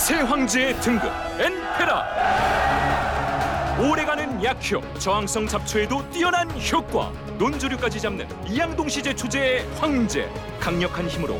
새 황제의 등급 엔페라. 오래가는 약효, 저항성 잡초에도 뛰어난 효과, 논조류까지 잡는 이양동 시제 초제의 황제. 강력한 힘으로